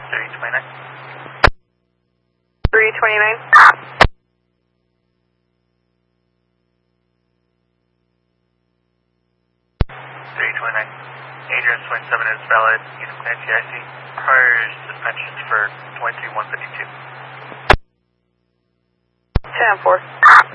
329. 329. 329. Adrian 27 is valid. Unit NTIC. Prior suspensions for 23-152. 10-4.